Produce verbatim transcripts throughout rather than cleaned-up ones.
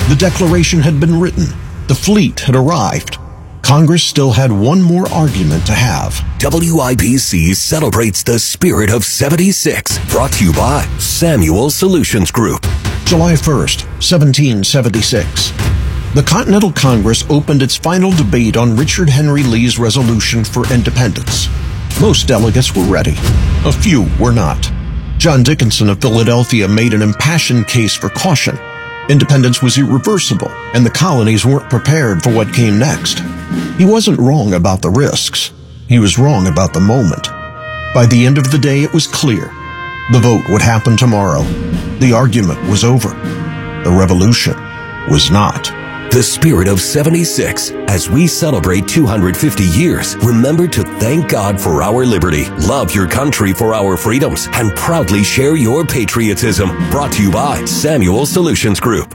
The Declaration had been written. The fleet had arrived. Congress still had one more argument to have. W I B C celebrates the spirit of seventy-six. Brought to you by Samuel Solutions Group. July first, seventeen seventy-six. The Continental Congress opened its final debate on Richard Henry Lee's resolution for independence. Most delegates were ready. A few were not. John Dickinson of Philadelphia made an impassioned case for caution. Independence was irreversible, and the colonies weren't prepared for what came next. He wasn't wrong about the risks. He was wrong about the moment. By the end of the day, it was clear. The vote would happen tomorrow. The argument was over. The revolution was not. The spirit of seventy-six. As we celebrate two hundred fifty years, remember to thank God for our liberty, love your country for our freedoms, and proudly share your patriotism. Brought to you by Samuel Solutions Group.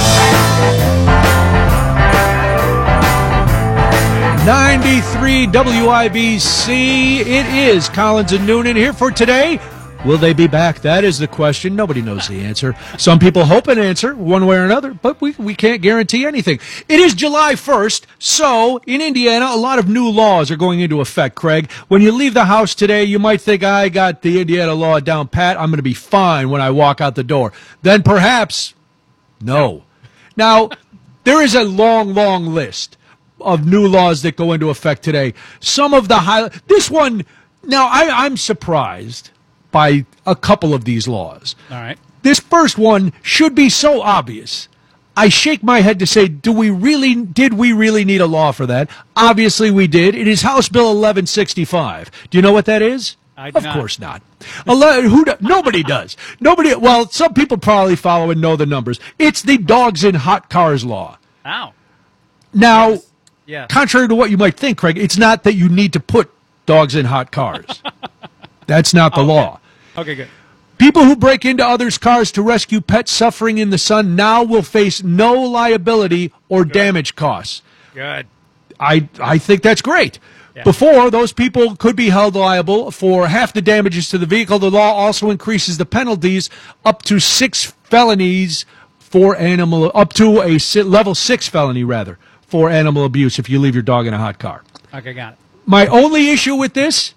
ninety-three W I B C. It is Collins and Noonan here for today. Will they be back? That is the question. Nobody knows the answer. Some people hope an answer one way or another, but we, we can't guarantee anything. It is July first, so in Indiana, a lot of new laws are going into effect, Craig. When you leave the house today, you might think, I got the Indiana law down pat. I'm going to be fine when I walk out the door. Then perhaps, no. Now, there is a long, long list of new laws that go into effect today. Some of the high, this one, now I, I'm surprised by a couple of these laws. All right. This first one should be so obvious. I shake my head to say, do we really, did we really need a law for that? Obviously we did. It is House Bill eleven sixty-five. Do you know what that is? I do Of not. course not. Ele- who do- nobody does. Nobody, well, some people probably follow and know the numbers. It's the dogs in hot cars law. Ow. Now, Yes. Yes. contrary to what you might think, Craig, it's not that you need to put dogs in hot cars. That's not the Okay. law. Okay, good. People who break into others' cars to rescue pets suffering in the sun now will face no liability or damage costs. Good. I, I think that's great. Yeah. Before, those people could be held liable for half the damages to the vehicle. The law also increases the penalties up to six felonies for animal, up to a si- level six felony, rather, for animal abuse if you leave your dog in a hot car. Okay, got it. My only issue with this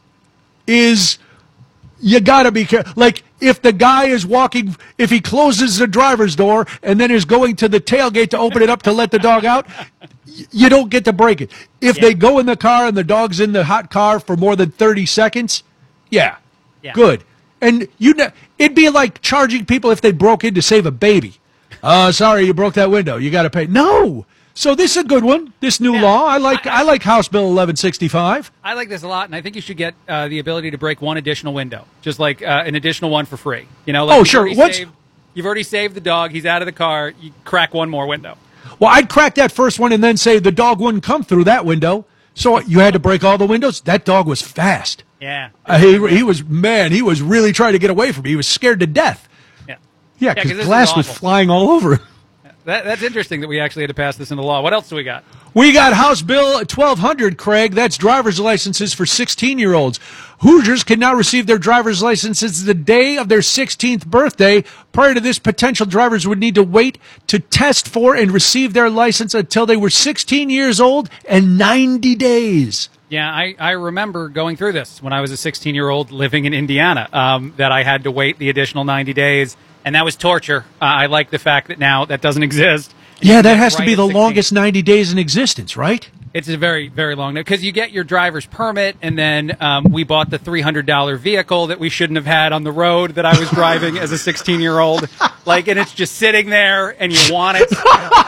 is you gotta be careful. Like, if the guy is walking, if he closes the driver's door and then is going to the tailgate to open it up to let the dog out, y- you don't get to break it. If Yeah. they go in the car and the dog's in the hot car for more than thirty seconds, yeah, Yeah. good. And you know, it'd be like charging people if they broke in to save a baby. Uh, sorry, you broke that window. You got to pay. No. So this is a good one. This new Yeah. law. I like. I, like House Bill eleven sixty-five. I like this a lot, and I think you should get uh, the ability to break one additional window, just like uh, an additional one for free. You know, like Oh, you've sure. already What's- saved- you've already saved the dog. He's out of the car. You crack one more window. Well, I'd crack that first one and then say the dog wouldn't come through that window. So you had to break all the windows. That dog was fast. Yeah. Uh, he, he was, man, he was really trying to get away from me. He was scared to death. Yeah. Yeah, 'cause because this is glass was awful. flying all over him. That, that's interesting that we actually had to pass this into law. What else do we got? We got House Bill twelve hundred, Craig. That's driver's licenses for sixteen-year-olds. Hoosiers can now receive their driver's licenses the day of their sixteenth birthday. Prior to this, potential drivers would need to wait to test for and receive their license until they were sixteen years old and ninety days. Yeah, I, I remember going through this when I was a sixteen-year-old living in Indiana, um, that I had to wait the additional ninety days, and that was torture. Uh, I like the fact that now that doesn't exist. You Yeah, can that get has to right be at the sixteen. longest ninety days in existence, right? It's a very, very long note because you get your driver's permit, and then um, we bought the three hundred dollars vehicle that we shouldn't have had on the road that I was driving as a sixteen-year-old. Like, and it's just sitting there, and you want it.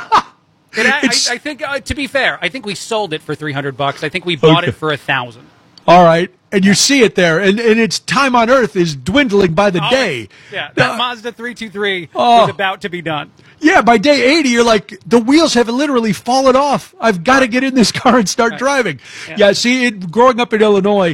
And I, I, I think, uh, to be fair, I think we sold it for three hundred bucks. I think we bought Okay. it for a thousand. All right. And you see it there, and, and its time on Earth is dwindling by the Oh, day. Yeah, that Uh, Mazda three twenty-three Oh. was about to be done. Yeah, by day eighty, you're like, the wheels have literally fallen off. I've got to get in this car and start driving. Yeah. Yeah, see, it, growing up in Illinois,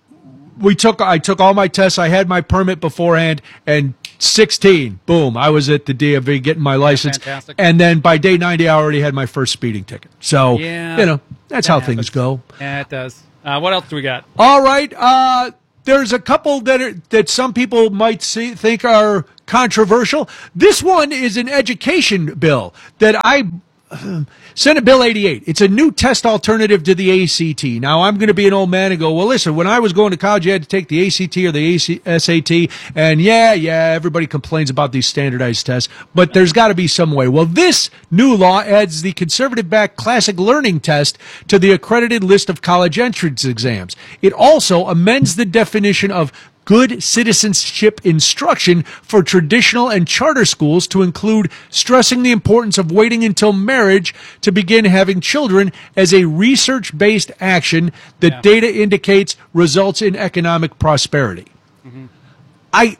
we took I took all my tests. I had my permit beforehand, and sixteen, boom, I was at the D M V getting my license. fantastic. And then by day ninety, I already had my first speeding ticket. So, Yeah, you know, that's that how happens. things go. Yeah, it does. Uh, what else do we got? All right. Uh, there's a couple that are, that some people might see, think are controversial. This one is an education bill that I uh, Senate Bill eighty-eight. It's a new test alternative to the A C T. Now, I'm going to be an old man and go, well, listen, when I was going to college, you had to take the A C T or the S A T, and yeah, yeah, everybody complains about these standardized tests, but there's got to be some way. Well, this new law adds the conservative-backed classic learning test to the accredited list of college entrance exams. It also amends the definition of good citizenship instruction for traditional and charter schools to include stressing the importance of waiting until marriage to begin having children as a research-based action that yeah. data indicates results in economic prosperity. Mm-hmm. I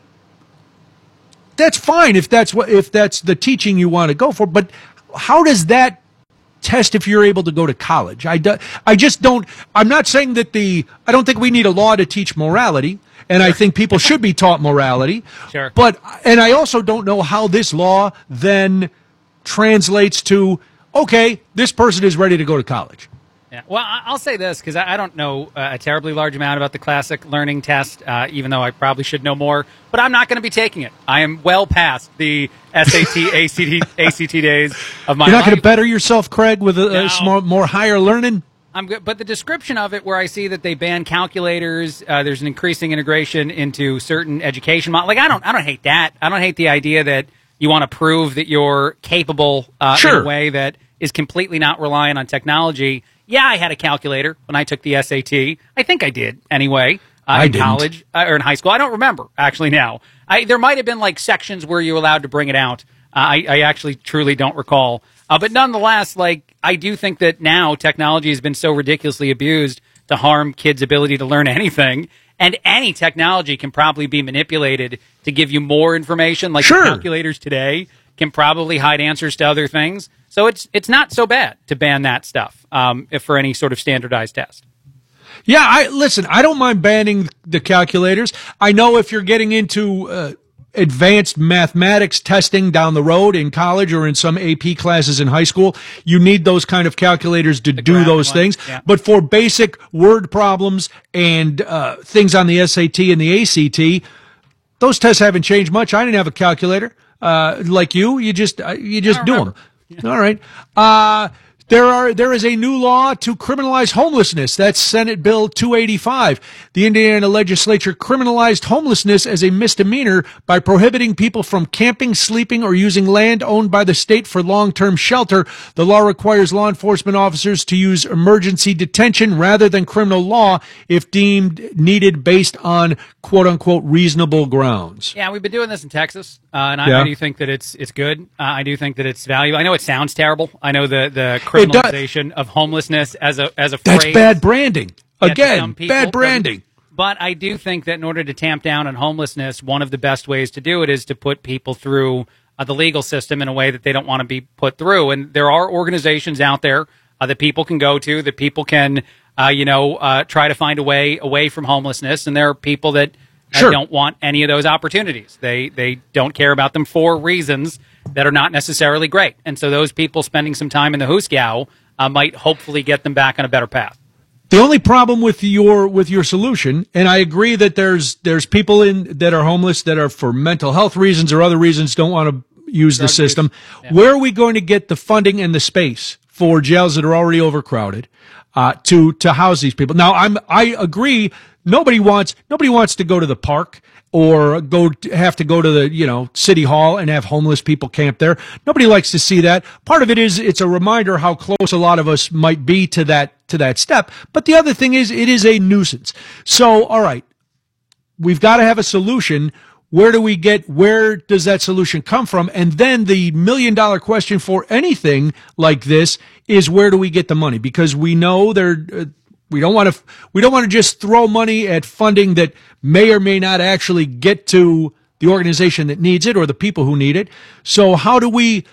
that's fine if that's what if that's the teaching you want to go for, but how does that test if you're able to go to college? I, do, I just don't I'm not saying that the I don't think we need a law to teach morality. And sure. I think people should be taught morality. Sure. But, and I also don't know how this law then translates to, okay, this person is ready to go to college. Yeah. Well, I'll say this, because I don't know a terribly large amount about the classic learning test, uh, even though I probably should know more. But I'm not going to be taking it. I am well past the S A T, A C T, A C T days of my life. You're not going to better yourself, Craig, with a, no. a more, more higher learning? I'm good, but the description of it, where I see that they ban calculators, uh, there's an increasing integration into certain education models. Like I don't, I don't hate that. I don't hate the idea that you want to prove that you're capable uh, sure. in a way that is completely not reliant on technology. Yeah, I had a calculator when I took the S A T. I think I did anyway. Uh, I in didn't. college uh, or in high school. I don't remember actually now. I, there might have been like sections where you were allowed to bring it out. Uh, I, I actually truly don't recall. Uh, but nonetheless, like I do think that now technology has been so ridiculously abused to harm kids' ability to learn anything. And any technology can probably be manipulated to give you more information. Like sure. the calculators today can probably hide answers to other things. So it's it's not so bad to ban that stuff um, if for any sort of standardized test. Yeah, I listen, I don't mind banning the calculators. I know if you're getting into uh, advanced mathematics testing down the road in college or in some A P classes in high school, you need those kind of calculators to the do those one. things. Yeah. But for basic word problems and uh, things on the S A T and the A C T, those tests haven't changed much. I didn't have a calculator uh, like you. You just uh, you just do them. Yeah. All right. Uh, There are there is a new law to criminalize homelessness. That's Senate Bill two eighty-five. The Indiana legislature criminalized homelessness as a misdemeanor by prohibiting people from camping, sleeping, or using land owned by the state for long-term shelter. The law requires law enforcement officers to use emergency detention rather than criminal law if deemed needed based on quote-unquote reasonable grounds. Yeah, we've been doing this in Texas, uh, and I, Yeah. I do think that it's it's good. Uh, I do think that it's valuable. I know it sounds terrible. I know the the criminalization of homelessness as a as a That's phrase. bad branding. Yeah, to Again, some people, bad branding. But I do think that in order to tamp down on homelessness, one of the best ways to do it is to put people through uh, the legal system in a way that they don't want to be put through. And there are organizations out there uh, that people can go to, that people can, uh, you know, uh, try to find a way away from homelessness. And there are people that uh, Sure. don't want any of those opportunities. They they don't care about them for reasons that are not necessarily great. And so those people spending some time in the Hooskow uh, might hopefully get them back on a better path. The only problem with your with your solution, and I agree that there's there's people in that are homeless that are for mental health reasons or other reasons don't want to use Drug the system. use. Yeah. Where are we going to get the funding and the space for jails that are already overcrowded uh, to to house these people? Now, I'm I agree. Nobody wants nobody wants to go to the park or go have to go to the, you know, city hall and have homeless people camp there. Nobody likes to see that. Part of it is it's a reminder how close a lot of us might be to that to that step. But the other thing is it is a nuisance. So, all right, we've got to have a solution. Where do we get, where does that solution come from? And then the million dollar question for anything like this is where do we get the money? Because we know there, uh, we don't want to, we don't want to just throw money at funding that may or may not actually get to the organization that needs it or the people who need it. So how do we,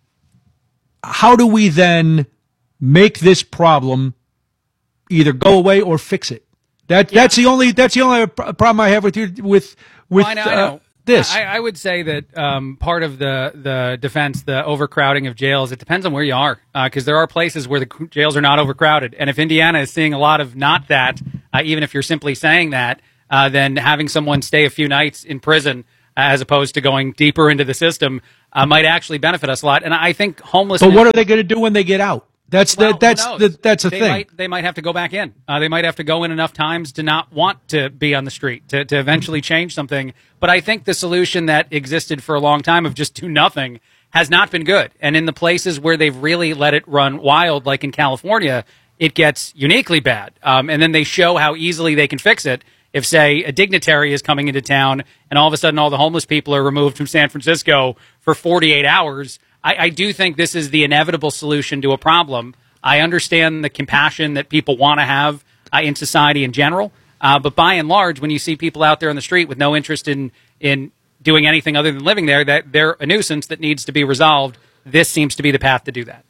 how do we then make this problem either go away or fix it? That, Yeah. that's the only, that's the only problem I have with you, with, with Well, I know, I uh, know. this. I, I would say that um, part of the, the defense, the overcrowding of jails, it depends on where you are, because uh, there are places where the jails are not overcrowded. And if Indiana is seeing a lot of not that, uh, even if you're simply saying that, uh, then having someone stay a few nights in prison as opposed to going deeper into the system, uh, might actually benefit us a lot. And I think homelessness. But what are they going to do when they get out? That's well, the, that's the, that's a they thing. Might, they might have to go back in. Uh, they might have to go in enough times to not want to be on the street, to, to eventually change something. But I think the solution that existed for a long time of just do nothing has not been good. And in the places where they've really let it run wild, like in California, it gets uniquely bad. Um, and then they show how easily they can fix it. If, say, a dignitary is coming into town and all of a sudden all the homeless people are removed from San Francisco for forty-eight hours, I, I do think this is the inevitable solution to a problem. I understand the compassion that people want to have uh, in society in general, uh, but by and large, when you see people out there on the street with no interest in in doing anything other than living there, that they're a nuisance that needs to be resolved. This seems to be the path to do that.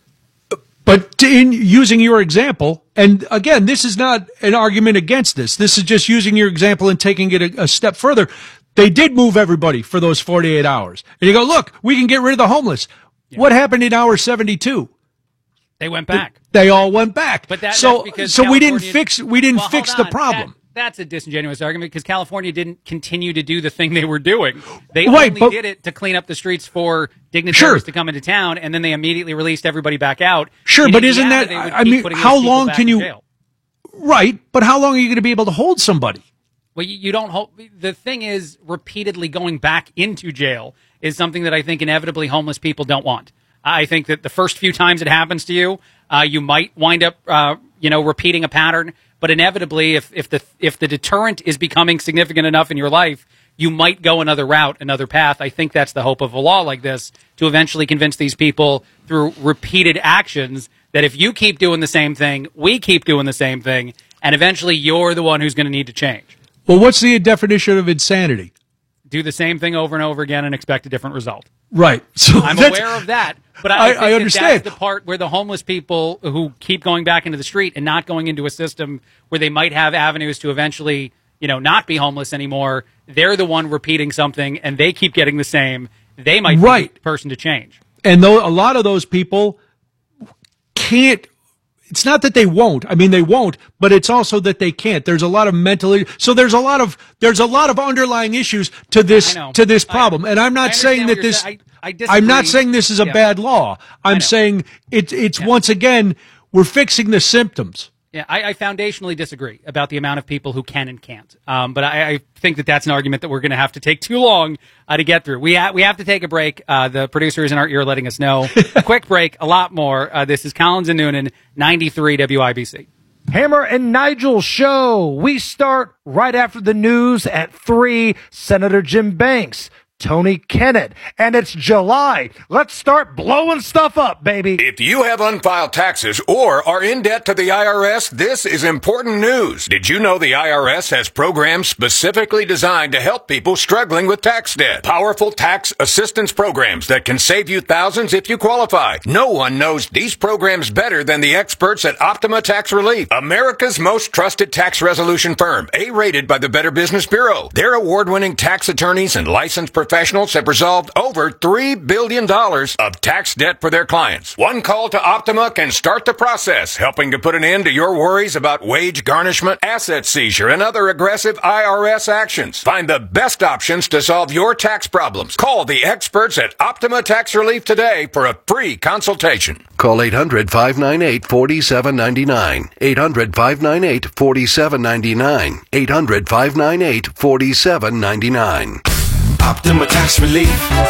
But in using your example, and again, this is not an argument against this. This is just using your example and taking it a, a step further. They did move everybody for those forty-eight hours. And you go, look, we can get rid of the homeless. Yeah. What happened in hour seventy-two? They went back. They all went back. But that, so, that's because so we didn't California, fix we didn't well, fix the on. problem. That, that's a disingenuous argument because California didn't continue to do the thing they were doing. They right, only but, did it to clean up the streets for dignitaries sure. to come into town, and then they immediately released everybody back out. Sure, in but Indiana, isn't that? I mean, how long can you? Jail. Right, but how long are you going to be able to hold somebody? Well, you, you don't hold. The thing is, repeatedly going back into jail is something that I think inevitably homeless people don't want. I think that the first few times it happens to you, uh, you might wind up, uh, you know, repeating a pattern. But inevitably, if if the if the deterrent is becoming significant enough in your life, you might go another route, another path. I think that's the hope of a law like this, to eventually convince these people through repeated actions that if you keep doing the same thing, we keep doing the same thing, and eventually you're the one who's going to need to change. Well, what's the definition of insanity? Do the same thing over and over again and expect a different result. Right. So I'm aware of that, but I, I, think I understand. That that's the part where the homeless people who keep going back into the street and not going into a system where they might have avenues to eventually, you know, not be homeless anymore. They're the one repeating something, and they keep getting the same. They might right. be the person to change. And though a lot of those people can't. It's not that they won't. I mean, they won't, but it's also that they can't. There's a lot of mental. So there's a lot of there's a lot of underlying issues to this to this problem. I, and I'm not saying that this. I, I I'm not saying this is a yeah. bad law. I'm saying it's it's yeah. once again we're fixing the symptoms. Yeah, I, I foundationally disagree about the amount of people who can and can't. Um, but I, I think that that's an argument that we're going to have to take too long uh, to get through. We ha- we have to take a break. Uh, the producers in our ear letting us know. A quick break, a lot more. Uh, this is Collins and Noonan, ninety-three W I B C. Hammer and Nigel show. We start right after the news at three. Senator Jim Banks, Tony Kennett, and it's July. Let's start blowing stuff up, baby. If you have unfiled taxes or are in debt to the I R S, this is important news. Did you know the I R S has programs specifically designed to help people struggling with tax debt? Powerful tax assistance programs that can save you thousands if you qualify. No one knows these programs better than the experts at Optima Tax Relief, America's most trusted tax resolution firm, A-rated by the Better Business Bureau. Their award-winning tax attorneys and licensed professionals Professionals have resolved over three billion dollars of tax debt for their clients. One call to Optima can start the process, helping to put an end to your worries about wage garnishment, asset seizure, and other aggressive I R S actions. Find the best options to solve your tax problems. Call the experts at Optima Tax Relief today for a free consultation. Call eight hundred, five nine eight, four seven nine nine. eight hundred, five nine eight, four seven nine nine. eight hundred, five nine eight, four seven nine nine. Optima Tax Relief.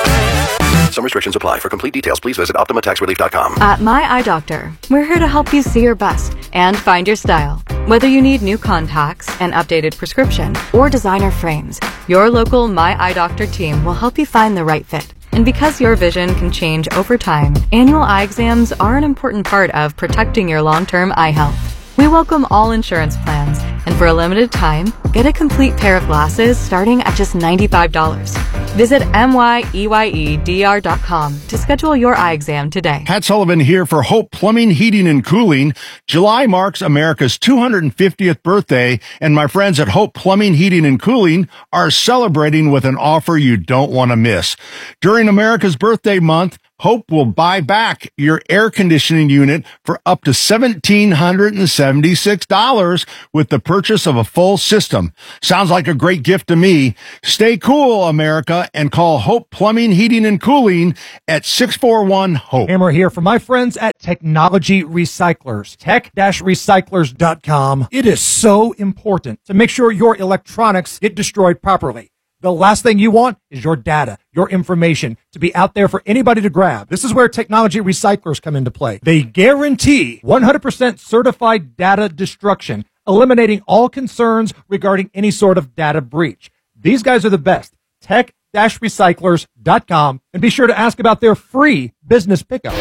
Some restrictions apply. For complete details, please visit Optima Tax Relief dot com. At My Eye Doctor, we're here to help you see your best and find your style. Whether you need new contacts, an updated prescription, or designer frames, your local My Eye Doctor team will help you find the right fit. And because your vision can change over time, annual eye exams are an important part of protecting your long-term eye health. We welcome all insurance plans, and for a limited time, get a complete pair of glasses starting at just ninety-five dollars. Visit M Y E Y E D R dot com to schedule your eye exam today. Pat Sullivan here for Hope Plumbing, Heating, and Cooling. July marks America's two hundred fiftieth birthday, and my friends at Hope Plumbing, Heating, and Cooling are celebrating with an offer you don't want to miss. During America's birthday month, Hope will buy back your air conditioning unit for up to one thousand seven hundred seventy-six dollars with the purchase of a full system. Sounds like a great gift to me. Stay cool, America, and call Hope Plumbing, Heating, and Cooling at six four one, HOPE. And we're here for my friends at Technology Recyclers, tech dash recyclers dot com. It is so important to make sure your electronics get destroyed properly. The last thing you want is your data, your information to be out there for anybody to grab. This is where Technology Recyclers come into play. They guarantee one hundred percent certified data destruction, eliminating all concerns regarding any sort of data breach. These guys are the best. tech dash recyclers dot com, and be sure to ask about their free business pickup.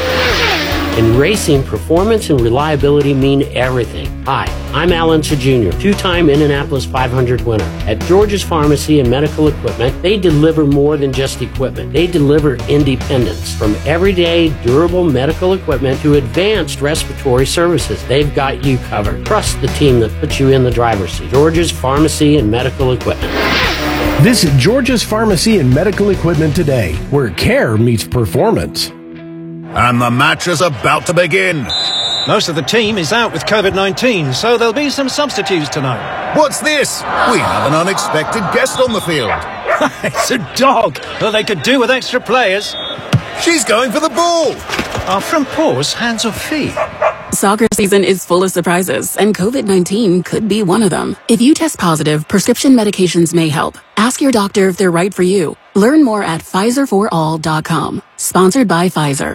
In racing, performance and reliability mean everything. Hi, I'm Alan Junior, two-time Indianapolis five hundred winner. At George's Pharmacy and Medical Equipment, they deliver more than just equipment. They deliver independence. From everyday, durable medical equipment to advanced respiratory services, they've got you covered. Trust the team that puts you in the driver's seat. George's Pharmacy and Medical Equipment. Visit George's Pharmacy and Medical Equipment today, where care meets performance. And the match is about to begin. Most of the team is out with COVID nineteen, so there'll be some substitutes tonight. What's this? We have an unexpected guest on the field. It's a dog. Well, they could do with extra players. She's going for the ball. Our front paws, hands or feet? Soccer season is full of surprises, and COVID nineteen could be one of them. If you test positive, prescription medications may help. Ask your doctor if they're right for you. Learn more at Pfizer for all dot com. Sponsored by Pfizer.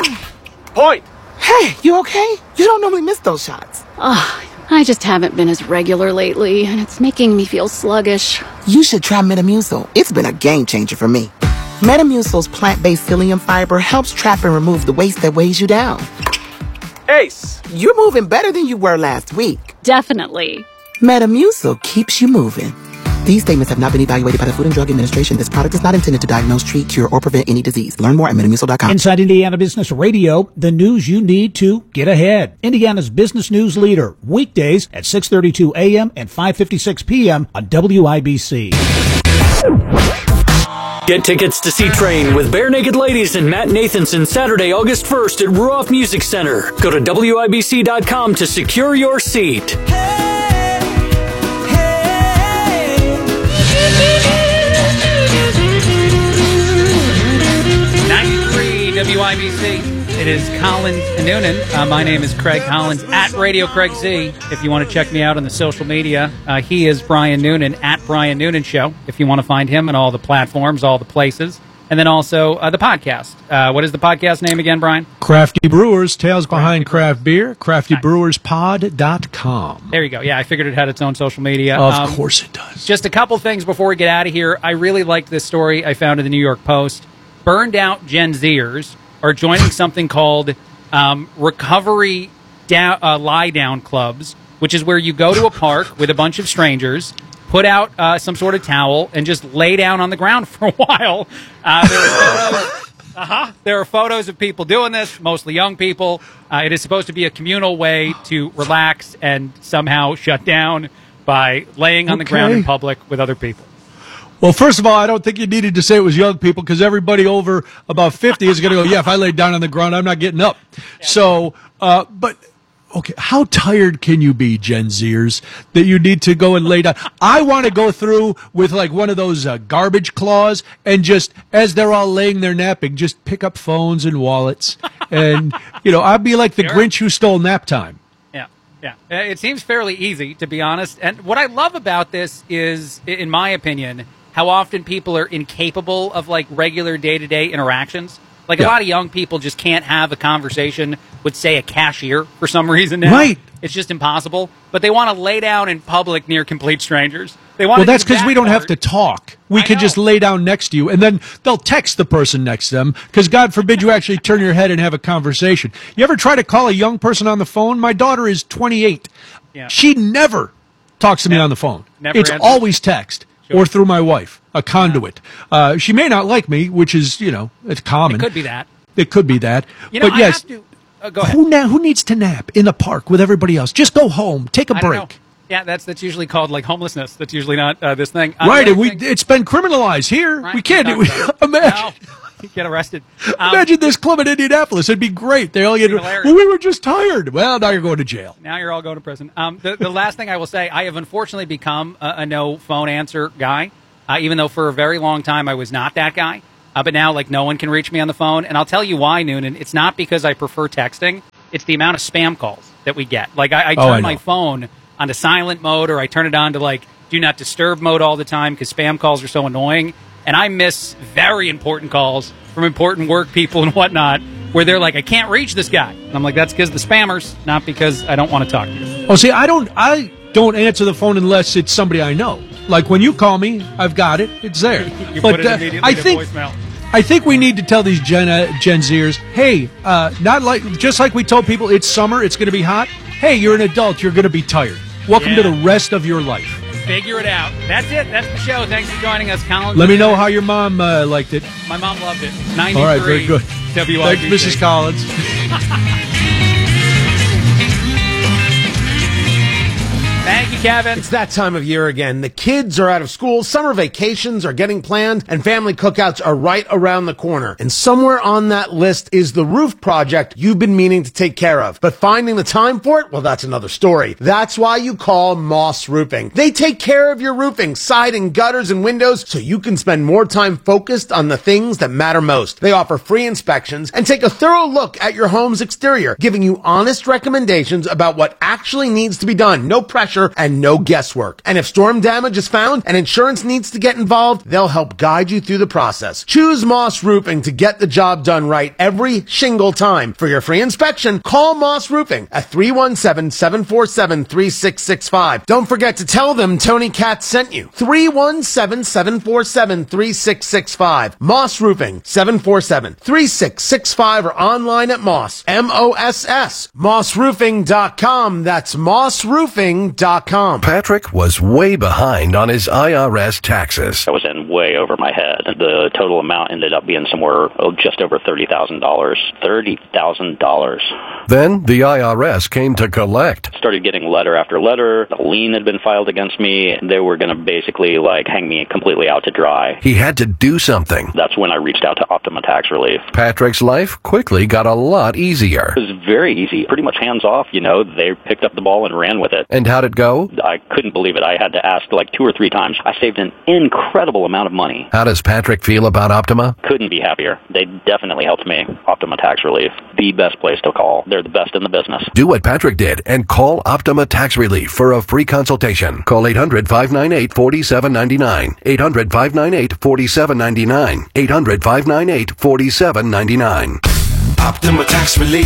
Point! Hey, you okay? You don't normally miss those shots. Ugh, I just haven't been as regular lately, and it's making me feel sluggish. You should try Metamucil. It's been a game changer for me. Metamucil's plant-based psyllium fiber helps trap and remove the waste that weighs you down. Ace! You're moving better than you were last week. Definitely. Metamucil keeps you moving. These statements have not been evaluated by the Food and Drug Administration. This product is not intended to diagnose, treat, cure, or prevent any disease. Learn more at metamucil dot com. Inside Indiana Business Radio, the news you need to get ahead. Indiana's business news leader, weekdays at six thirty-two a.m. and five fifty-six p.m. on W I B C. Get tickets to see Train with Bare Naked Ladies and Matt Nathanson Saturday, August first at Ruoff Music Center. Go to W I B C dot com to secure your seat. ninety-three W I B C. It is Collins and Noonan. Uh, my name is Craig Collins at Radio Craig Z. If you want to check me out on the social media, uh, he is Brian Noonan at Brian Noonan Show. If you want to find him on all the platforms, all the places. And then also uh, the podcast. Uh, what is the podcast name again, Brian? Crafty Brewers, Tales Behind Craft Beer, crafty brewers pod dot com. There you go. Yeah, I figured it had its own social media. Of um, course it does. Just a couple things before we get out of here. I really liked this story I found in the New York Post. Burned out Gen Zers are joining something called um, recovery down, uh, lie-down clubs, which is where you go to a park with a bunch of strangers, put out uh, some sort of towel, and just lay down on the ground for a while. Uh, there, are photos, uh-huh, there are photos of people doing this, mostly young people. Uh, it is supposed to be a communal way to relax and somehow shut down by laying on the Okay. ground in public with other people. Well, first of all, I don't think you needed to say it was young people because everybody over about fifty is going to go, yeah, if I lay down on the ground, I'm not getting up. So, uh, but, okay, how tired can you be, Gen Zers, that you need to go and lay down? I want to go through with like one of those uh, garbage claws and just, as they're all laying there napping, just pick up phones and wallets. And, you know, I'd be like the Sure. Grinch who stole nap time. Yeah, yeah. Uh, It seems fairly easy, to be honest. And what I love about this is, i- in my opinion, how often people are incapable of like regular day-to-day interactions. Like Yeah. a lot of young people just can't have a conversation with, say, a cashier for some reason now. Right. It's just impossible. But they want to lay down in public near complete strangers. They want Well, to that's do because that we don't have part. to talk. We I could know. just lay down next to you, and then they'll text the person next to them, because God forbid you actually turn your head and have a conversation. You ever try to call a young person on the phone? My daughter is twenty-eight. Yeah. She never talks to me on the phone. never It's answers? always text or through my wife, a conduit. Uh, she may not like me, which is, you know, it's common. It could be that. It could be that. You know, but I yes, have to... Uh, go ahead. who, na- who needs to nap in the park with everybody else? Just go home. Take a I don't break. know. Yeah, that's that's usually called like homelessness. That's usually not uh, this thing. Uh, Right, the and other we thing- it's been criminalized here. Right, we can't we do talked about it. Imagine. No. get arrested. Um, Imagine this club in Indianapolis. It'd be great. They all get, well, we were just tired. Well, now you're going to jail. Now you're all going to prison. Um, the, the last thing I will say, I have unfortunately become a, a no phone answer guy, uh, even though for a very long time I was not that guy. Uh, but now, like, no one can reach me on the phone. And I'll tell you why, Noonan. It's not because I prefer texting. It's the amount of spam calls that we get. Like, I, I turn oh, I my phone onto silent mode, or I turn it on to, like, do not disturb mode all the time because spam calls are so annoying. And I miss very important calls from important work people and whatnot where they're like, I can't reach this guy. And I'm like, that's because the spammers, not because I don't want to talk to you. Oh, see, I don't, I don't answer the phone unless it's somebody I know. Like when you call me, I've got it. It's there. you but put it uh, immediately I to think, voicemail. I think we need to tell these Gen, uh, Gen Zers, hey, uh, not like just like we told people it's summer, it's going to be hot. Hey, you're an adult, you're going to be tired. Welcome Yeah. to the rest of your life. Figure it out. That's it. That's the show. Thanks for joining us, Colin. Let me know how your mom uh, liked it. My mom loved it. ninety-three All right, very good. W I B C. Thanks, Missus Collins. Thank you, Kevin. It's that time of year again. The kids are out of school, summer vacations are getting planned, and family cookouts are right around the corner. And somewhere on that list is the roof project you've been meaning to take care of. But finding the time for it, well, that's another story. That's why you call Moss Roofing. They take care of your roofing, siding, gutters, and windows so you can spend more time focused on the things that matter most. They offer free inspections and take a thorough look at your home's exterior, giving you honest recommendations about what actually needs to be done. No pressure and no guesswork. And if storm damage is found and insurance needs to get involved, they'll help guide you through the process. Choose Moss Roofing to get the job done right every shingle time. For your free inspection, call Moss Roofing at three one seven, seven four seven, three six six five. Don't forget to tell them Tony Katz sent you. three one seven, seven four seven, three six six five. Moss Roofing, seven four seven, three six six five, or online at Moss, M O S S, moss roofing dot com. That's moss roofing dot com. Patrick was way behind on his I R S taxes. I was in way over my head. The total amount ended up being somewhere oh, just over thirty thousand dollars. thirty thousand dollars. Then the I R S came to collect. Started getting letter after letter. A lien had been filed against me. They were going to basically like hang me completely out to dry. He had to do something. That's when I reached out to Optima Tax Relief. Patrick's life quickly got a lot easier. It was very easy. Pretty much hands off, you know. They picked up the ball and ran with it. And how'd it go? I couldn't believe it. I had to ask like two or three times. I saved an incredible amount of money. How does Patrick feel about Optima? Couldn't be happier. They definitely helped me. Optima Tax Relief, the best place to call. They're the best in the business. Do what Patrick did and call Optima Tax Relief for a free consultation. Call eight hundred, five nine eight, four seven nine nine. eight hundred, five nine eight, four seven nine nine. eight hundred, five nine eight, four seven nine nine. Optima Tax Relief.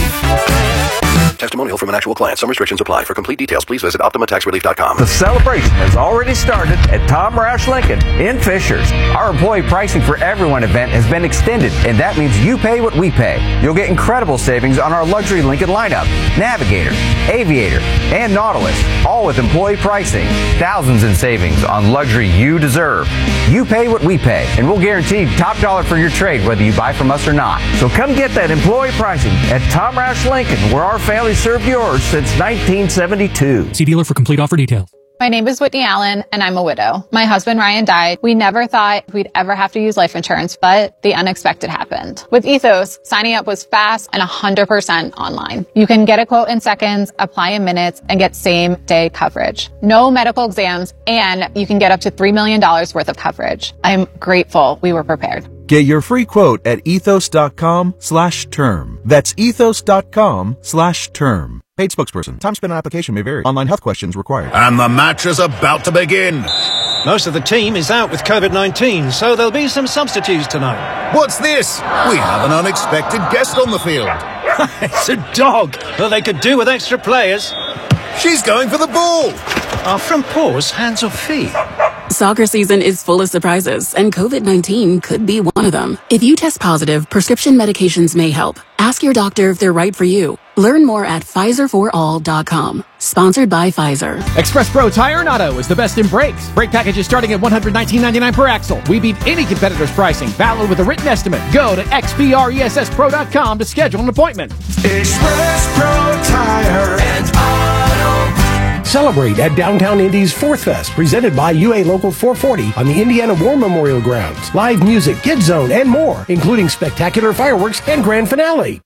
Testimonial from an actual client. Some restrictions apply. For complete details, please visit optima tax relief dot com. The celebration has already started at Tom Roush Lincoln in Fishers. Our employee pricing for everyone event has been extended, and that means you pay what we pay. You'll get incredible savings on our luxury Lincoln lineup, Navigator, Aviator, and Nautilus, all with employee pricing. Thousands in savings on luxury you deserve. You pay what we pay, and we'll guarantee top dollar for your trade whether you buy from us or not. So come get that employee pricing at Tom Roush Lincoln, where our family served yours since nineteen seventy-two. See dealer for complete offer details. My name is Whitney Allen, and I'm a widow. My husband, Ryan, died. We never thought we'd ever have to use life insurance, but the unexpected happened. With Ethos, signing up was fast and one hundred percent online. You can get a quote in seconds, apply in minutes, and get same-day coverage. No medical exams, and you can get up to three million dollars worth of coverage. I'm grateful we were prepared. Get your free quote at ethos.com slash term. That's ethos.com slash term. Paid spokesperson. Time spent on application may vary. Online health questions required. And the match is about to begin. Most of the team is out with COVID nineteen, so there'll be some substitutes tonight. What's this? We have an unexpected guest on the field. It's a dog. Well, they could do with extra players. She's going for the ball. Are front paws hands or feet? Soccer season is full of surprises, and COVID nineteen could be one of them. If you test positive, prescription medications may help. Ask your doctor if they're right for you. Learn more at Pfizer for all dot com. Sponsored by Pfizer. Express Pro Tire and Auto is the best in brakes. Brake packages starting at one hundred nineteen ninety-nine per axle. We beat any competitor's pricing. Valid with a written estimate. Go to x p r e s s pro dot com to schedule an appointment. Express Pro Tire and Auto. celebrate at Downtown Indy's Fourth Fest, presented by U A Local four forty on the Indiana War Memorial Grounds. Live music, Kids Zone, and more, including spectacular fireworks and grand finale.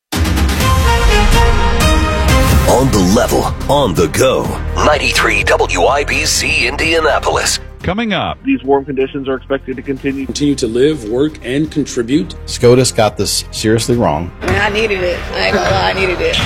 On the level, on the go. ninety-three W I B C Indianapolis. Coming up, these warm conditions are expected to continue. Continue to live, work, and contribute. SCOTUS got this seriously wrong. I mean, I needed it. I ain't gonna lie, I needed it.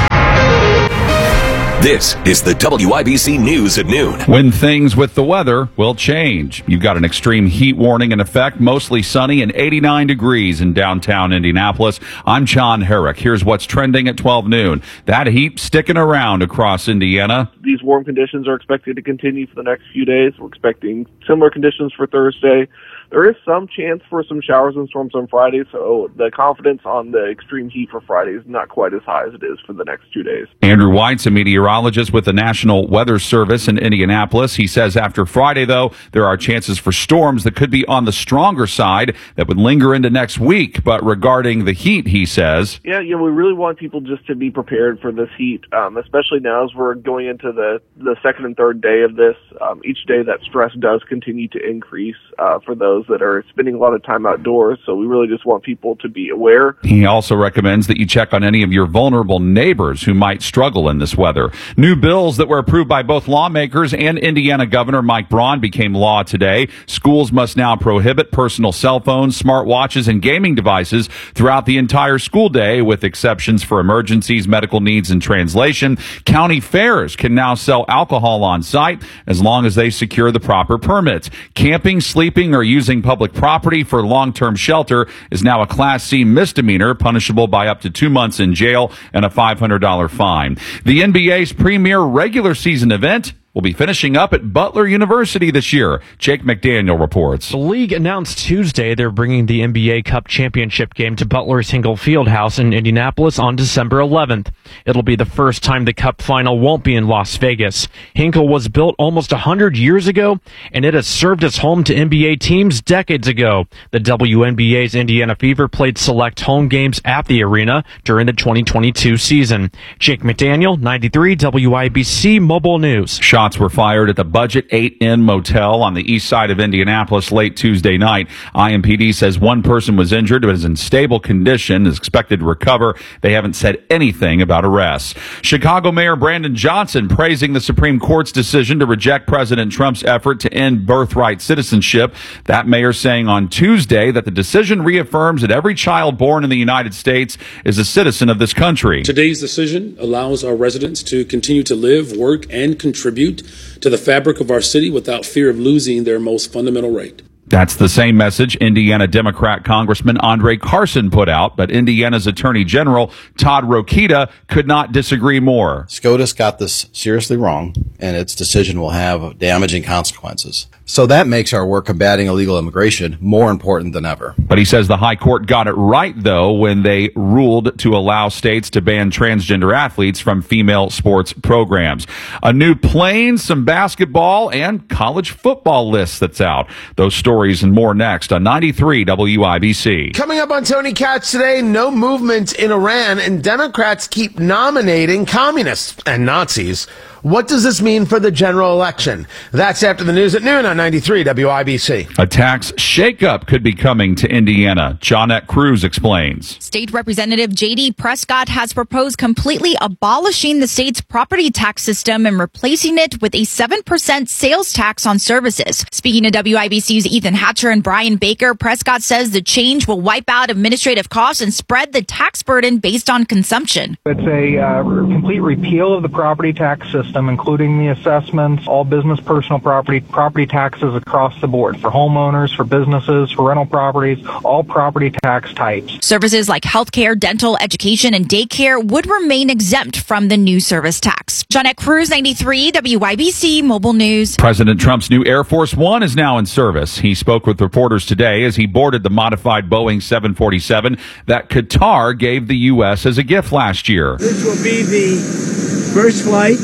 This is the W I B C News at noon. When things with the weather will change. You've got an extreme heat warning in effect, mostly sunny and eighty-nine degrees in downtown Indianapolis. I'm John Herrick. Here's what's trending at twelve noon. That heat sticking around across Indiana. These warm conditions are expected to continue for the next few days. We're expecting similar conditions for Thursday. There is some chance for some showers and storms on Friday, so the confidence on the extreme heat for Friday is not quite as high as it is for the next two days. Andrew White's a meteorologist with the National Weather Service in Indianapolis. He says after Friday, though, there are chances for storms that could be on the stronger side that would linger into next week. But regarding the heat, he says... Yeah, yeah, we really want people just to be prepared for this heat, um, especially now as we're going into the, the second and third day of this. Um, each day that stress does continue to increase uh, for those that are spending a lot of time outdoors, so we really just want people to be aware. He also recommends that you check on any of your vulnerable neighbors who might struggle in this weather. New bills that were approved by both lawmakers and Indiana Governor Mike Braun became law today. Schools must now prohibit personal cell phones, smartwatches, and gaming devices throughout the entire school day, with exceptions for emergencies, medical needs, and translation. County fairs can now sell alcohol on site as long as they secure the proper permits. Camping, sleeping, or using public property for long-term shelter is now a Class C misdemeanor, punishable by up to two months in jail and a five hundred dollars fine. The N B A's premier regular season event will be finishing up at Butler University this year. Jake McDaniel reports. The league announced Tuesday they're bringing the N B A Cup championship game to Butler's Hinkle Fieldhouse in Indianapolis on December eleventh. It'll be the first time the Cup final won't be in Las Vegas. Hinkle was built almost one hundred years ago, and it has served as home to N B A teams decades ago. The W N B A's Indiana Fever played select home games at the arena during the twenty twenty-two season. Jake McDaniel, ninety-three W I B C Mobile News. Shots were fired at the Budget eight Inn Motel on the east side of Indianapolis late Tuesday night. I M P D says one person was injured but is in stable condition, is expected to recover. They haven't said anything about arrests. Chicago Mayor Brandon Johnson praising the Supreme Court's decision to reject President Trump's effort to end birthright citizenship. That mayor saying on Tuesday that the decision reaffirms that every child born in the United States is a citizen of this country. Today's decision allows our residents to continue to live, work, and contribute to the fabric of our city without fear of losing their most fundamental right. That's the same message Indiana Democrat Congressman Andre Carson put out, but Indiana's Attorney General Todd Rokita could not disagree more. SCOTUS got this seriously wrong, and its decision will have damaging consequences. So that makes our work combating illegal immigration more important than ever. But he says the High Court got it right, though, when they ruled to allow states to ban transgender athletes from female sports programs. A new plane, some basketball, and college football list that's out. Those stories and more next on ninety-three W I B C. Coming up on Tony Katz today, no movement in Iran, and Democrats keep nominating communists and Nazis. What does this mean for the general election? That's after the news at noon on ninety-three W I B C. A tax shakeup could be coming to Indiana. Johnette Cruz explains. State Representative J D Prescott has proposed completely abolishing the state's property tax system and replacing it with a seven percent sales tax on services. Speaking to W I B C's Ethan Hatcher and Brian Baker, Prescott says the change will wipe out administrative costs and spread the tax burden based on consumption. It's a uh, complete repeal of the property tax system, including the assessments, all business personal property, property taxes across the board for homeowners, for businesses, for rental properties, all property tax types. Services like healthcare, dental, education, and daycare would remain exempt from the new service tax. Johnette Cruz, ninety-three W I B C Mobile News. President Trump's new Air Force One is now in service. He spoke with reporters today as he boarded the modified Boeing seven forty-seven that Qatar gave the U S as a gift last year. This will be the first flight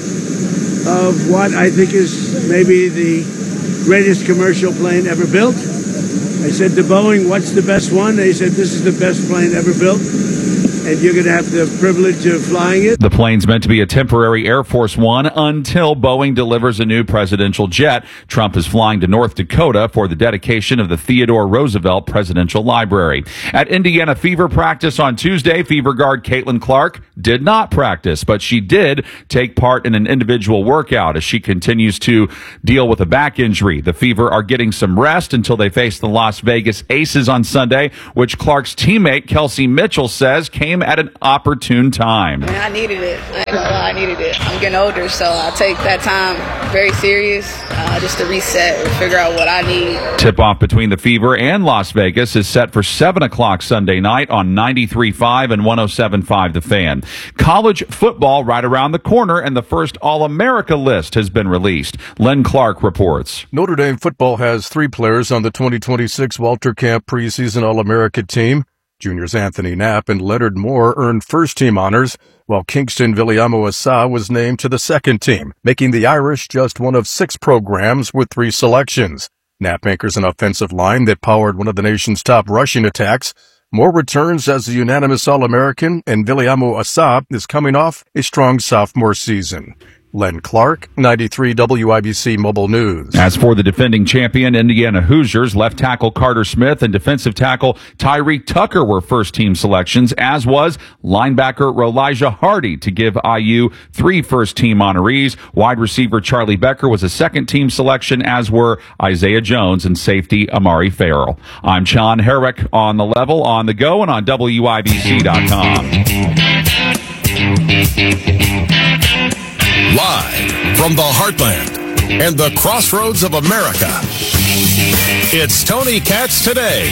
of what I think is maybe the greatest commercial plane ever built. I said to Boeing, what's the best one? They said, this is the best plane ever built. and you're going to have the privilege of flying it. The plane's meant to be a temporary Air Force One until Boeing delivers a new presidential jet. Trump is flying to North Dakota for the dedication of the Theodore Roosevelt Presidential Library. At Indiana Fever practice on Tuesday, Fever guard Caitlin Clark did not practice, but she did take part in an individual workout as she continues to deal with a back injury. The Fever are getting some rest until they face the Las Vegas Aces on Sunday, which Clark's teammate Kelsey Mitchell says came at an opportune time. Man, I needed it. I ain't gonna lie, I needed it. I'm getting older, so I take that time very serious, uh, just to reset and figure out what I need. Tip-off between the Fever and Las Vegas is set for seven o'clock Sunday night on ninety-three point five and one oh seven point five The Fan. College football right around the corner, and the first All-America list has been released. Len Clark reports. Notre Dame football has three players on the twenty twenty-six Walter Camp preseason All-America team. Juniors Anthony Knapp and Leonard Moore earned first-team honors, while Kingston Viliamo-Asa was named to the second team, making the Irish just one of six programs with three selections. Knapp anchors an offensive line that powered one of the nation's top rushing attacks. Moore returns as a unanimous All-American, and Viliamo-Asa is coming off a strong sophomore season. Len Clark, ninety-three W I B C Mobile News. As for the defending champion Indiana Hoosiers, left tackle Carter Smith and defensive tackle Tyreek Tucker were first-team selections, as was linebacker Rolijah Hardy to give I U three first-team honorees. Wide receiver Charlie Becker was a second-team selection, as were Isaiah Jones and safety Amari Farrell. I'm John Herrick on The Level, on the go, and on W I B C dot com. Live from the heartland and the crossroads of America, it's Tony Katz Today.